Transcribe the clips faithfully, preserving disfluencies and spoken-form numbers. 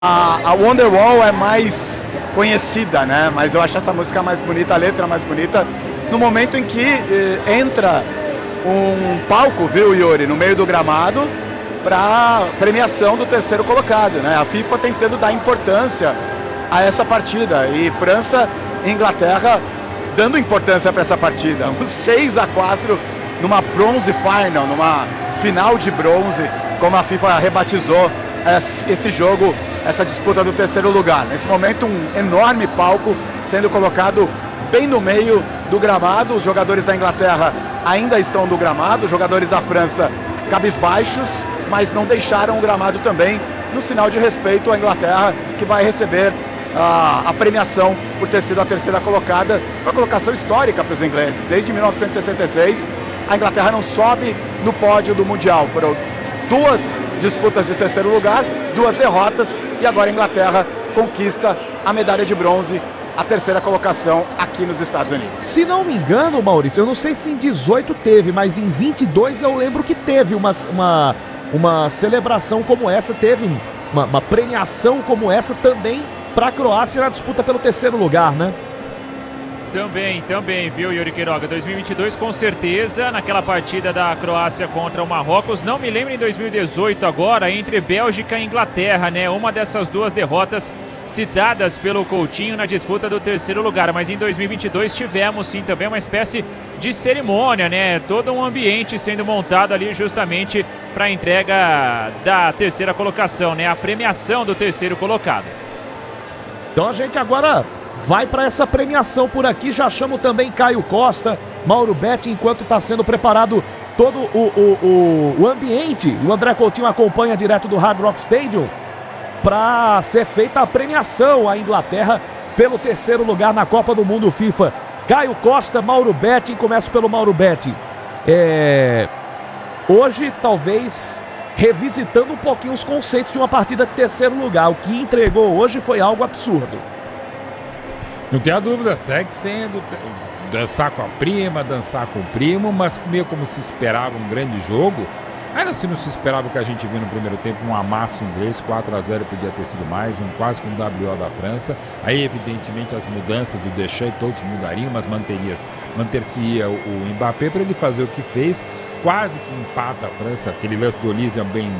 A, a Wonderwall é mais conhecida, né? Mas eu acho essa música mais bonita, a letra mais bonita, no momento em que eh, entra um palco, viu, Yuri, no meio do gramado, para premiação do terceiro colocado, né? A FIFA tentando dar importância a essa partida, e França e Inglaterra dando importância para essa partida. Um seis a quatro numa bronze final, numa final de bronze, como a FIFA rebatizou esse jogo, essa disputa do terceiro lugar. Nesse momento, um enorme palco sendo colocado bem no meio do gramado. Os jogadores da Inglaterra ainda estão no gramado, os jogadores da França cabisbaixos, mas não deixaram o gramado também, no sinal de respeito à Inglaterra, que vai receber a, a premiação por ter sido a terceira colocada, uma colocação histórica para os ingleses. Desde mil novecentos e sessenta e seis, a Inglaterra não sobe no pódio do Mundial. Foram duas disputas de terceiro lugar, duas derrotas, e agora a Inglaterra conquista a medalha de bronze, a terceira colocação aqui nos Estados Unidos. Se não me engano, Maurício, eu não sei se em dezoito teve, mas em vinte e dois eu lembro que teve uma, uma, uma celebração como essa, teve uma, uma premiação como essa também para a Croácia na disputa pelo terceiro lugar, né? Também, também, viu, Yuri Queiroga? dois mil e vinte e dois, com certeza, naquela partida da Croácia contra o Marrocos. Não me lembro em dois mil e dezoito agora, entre Bélgica e Inglaterra, né? Uma dessas duas derrotas citadas pelo Coutinho na disputa do terceiro lugar. Mas em dois mil e vinte e dois tivemos, sim, também uma espécie de cerimônia, né? Todo um ambiente sendo montado ali justamente para a entrega da terceira colocação, né? A premiação do terceiro colocado. Então a gente agora vai para essa premiação por aqui. Já chamo também Caio Costa, Mauro Betti, enquanto está sendo preparado todo o, o, o, o ambiente. O André Coutinho acompanha direto do Hard Rock Stadium para ser feita a premiação à Inglaterra pelo terceiro lugar na Copa do Mundo FIFA. Caio Costa, Mauro Betti, começo pelo Mauro Betti. É... Hoje, talvez, revisitando um pouquinho os conceitos de uma partida de terceiro lugar. O que entregou hoje foi algo absurdo. Não tem a dúvida, segue sendo dançar com a prima, dançar com o primo, mas meio como se esperava um grande jogo. Ainda assim não se esperava o que a gente viu no primeiro tempo, um amasso inglês, quatro a zero podia ter sido mais, um quase com um W O da França. Aí evidentemente as mudanças do Deschamps todos mudariam, mas manter-se-ia o, o Mbappé para ele fazer o que fez, quase que empata a França, aquele lance do Olise é bem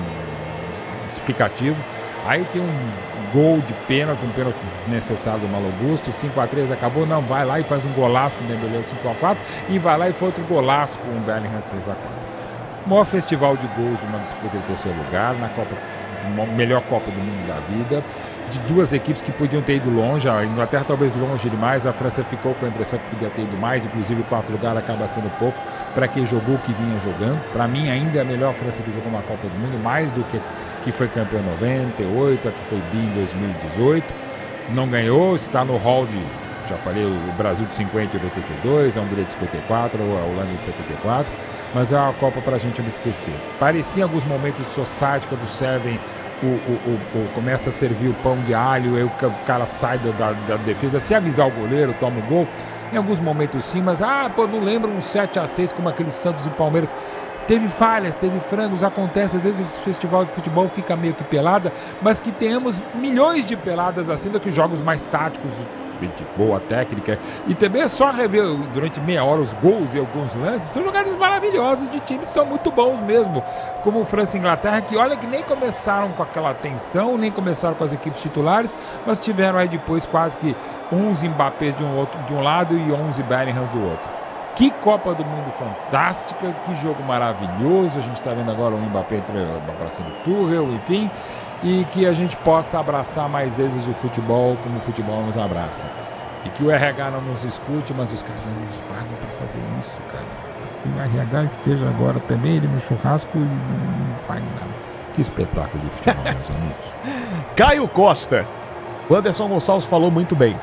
explicativo. Aí tem um gol de pênalti, um pênalti desnecessário do Malo Gusto, cinco a três acabou, não, vai lá e faz um golaço com o Dembélé, cinco a quatro, e vai lá e foi outro golaço com o Bellingham, seis a quatro. O maior festival de gols de uma disputa de terceiro lugar, na Copa, melhor Copa do Mundo da vida, de duas equipes que podiam ter ido longe, a Inglaterra talvez longe demais, a França ficou com a impressão que podia ter ido mais, inclusive o quarto lugar acaba sendo pouco para quem jogou o que vinha jogando. Para mim ainda é a melhor França que jogou uma Copa do Mundo, mais do que que foi campeã em noventa e oito, a que foi bi em dois mil e dezoito, não ganhou, está no hall de, já falei, o Brasil de cinquenta e oitenta e dois, a Hungria de cinquenta e quatro, a Holanda de setenta e quatro, mas é uma Copa para a gente não esquecer. Parecia em alguns momentos society, quando servem O, o, o, o, começa a servir o pão de alho, aí o cara sai da, da defesa, se avisar o goleiro, toma o gol, em alguns momentos sim, mas ah, pô, não lembra um sete a seis como aquele Santos e Palmeiras. Teve falhas, teve frangos, acontece, às vezes esse festival de futebol fica meio que pelada, mas que tenhamos milhões de peladas assim, do que jogos mais táticos, de boa técnica, e também é só rever durante meia hora os gols e alguns lances, são jogadas maravilhosas de times que são muito bons mesmo, como França e Inglaterra, que olha que nem começaram com aquela tensão, nem começaram com as equipes titulares, mas tiveram aí depois quase que onze Mbappés de um, outro, de um lado e onze Bellinghams do outro. Que Copa do Mundo fantástica, que jogo maravilhoso, a gente está vendo agora o Mbappé para cima do Tuchel, enfim, e que a gente possa abraçar mais vezes o futebol como o futebol nos abraça. E que o R H não nos escute, mas os caras não nos pagam para fazer isso, cara. Que o R H esteja agora também ele no churrasco e não pague nada. Que espetáculo de futebol, meus amigos. Caio Costa. O Anderson Gonçalves falou muito bem.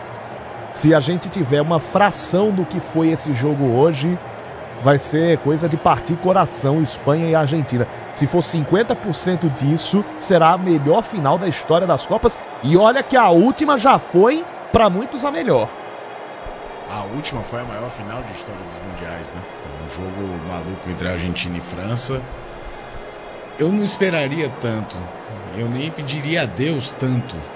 Se a gente tiver uma fração do que foi esse jogo hoje, vai ser coisa de partir coração, Espanha e Argentina. Se for cinquenta por cento disso, será a melhor final da história das Copas. E olha que a última já foi, para muitos, a melhor. A última foi a maior final de história dos mundiais, né? Um jogo maluco entre Argentina e França. Eu não esperaria tanto eu nem pediria a Deus tanto,